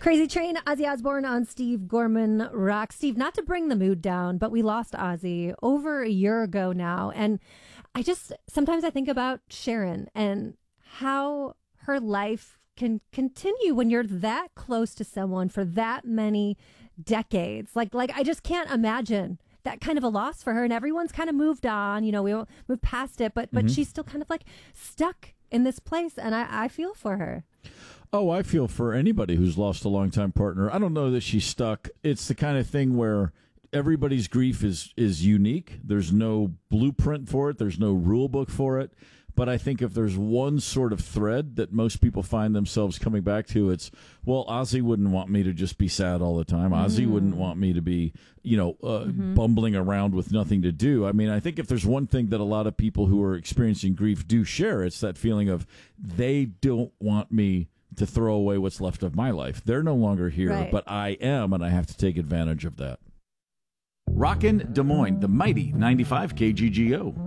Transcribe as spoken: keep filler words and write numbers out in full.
Crazy Train, Ozzy Osbourne on Steve Gorman Rock. Steve, not to bring the mood down, but we lost Ozzy over a year ago now. And I just, sometimes I think about Sharon and how her life can continue when you're that close to someone for that many decades. Like, like I just can't imagine that kind of a loss for her. And everyone's kind of moved on. You know, we moved past it, but, but mm-hmm. she's still kind of like stuck in this place. And I, I feel for her. Oh, I feel for anybody who's lost a longtime partner. I don't know that she's stuck. It's the kind of thing where everybody's grief is is unique. There's no blueprint for it. There's no rule book for it. But I think if there's one sort of thread that most people find themselves coming back to, it's, well, Ozzy wouldn't want me to just be sad all the time. Mm-hmm. Ozzy wouldn't want me to be, you know, uh, mm-hmm. bumbling around with nothing to do. I mean, I think if there's one thing that a lot of people who are experiencing grief do share, it's that feeling of they don't want me to throw away what's left of my life. They're no longer here, right. but I am, and I have to take advantage of that. Rockin' Des Moines, the mighty ninety-five K G G O.